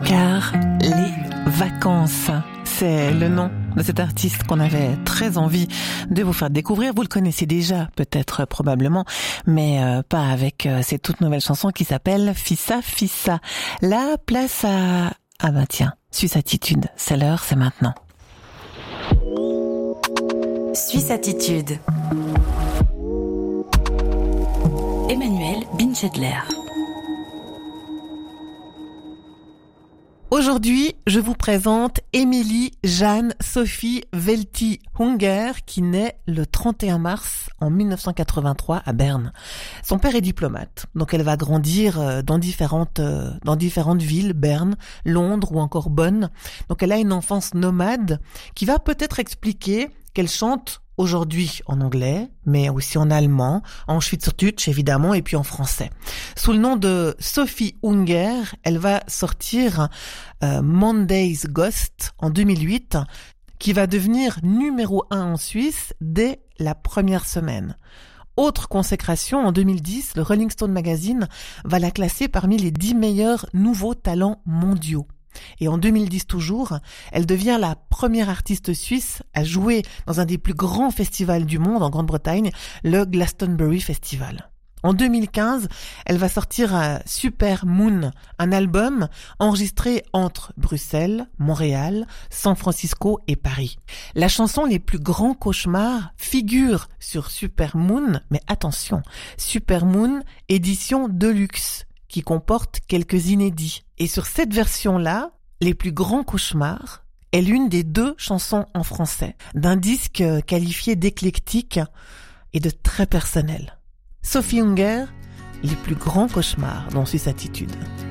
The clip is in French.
car les vacances, c'est le nom de cet artiste qu'on avait très envie de vous faire découvrir. Vous le connaissez déjà, peut-être, probablement, mais pas avec ces toutes nouvelles chansons qui s'appellent Fissa Fissa. La place à... Ah bah tiens, Suisse Attitude, c'est l'heure, c'est maintenant. Suisse Attitude. Emmanuel Binchedler. Aujourd'hui, je vous présente Émilie Jeanne Sophie Welti-Hunger qui naît le 31 mars en 1983 à Berne. Son père est diplomate, donc elle va grandir dans différentes villes, Berne, Londres ou encore Bonn. Donc elle a une enfance nomade qui va peut-être expliquer qu'elle chante aujourd'hui en anglais, mais aussi en allemand, en Schweizerdeutsch évidemment, et puis en français. Sous le nom de Sophie Hunger, elle va sortir Monday's Ghost en 2008, qui va devenir numéro 1 en Suisse dès la première semaine. Autre consécration, en 2010, le Rolling Stone Magazine va la classer parmi les 10 meilleurs nouveaux talents mondiaux. Et en 2010 toujours, elle devient la première artiste suisse à jouer dans un des plus grands festivals du monde en Grande-Bretagne, le Glastonbury Festival. En 2015, elle va sortir Super Moon, un album enregistré entre Bruxelles, Montréal, San Francisco et Paris. La chanson Les plus grands cauchemars figure sur Super Moon, mais attention, Super Moon édition Deluxe, qui comporte quelques inédits. Et sur cette version-là, Les plus grands cauchemars est l'une des 2 chansons en français, d'un disque qualifié d'éclectique et de très personnel. Sophie Hunger, Les plus grands cauchemars dans Suisse Attitude.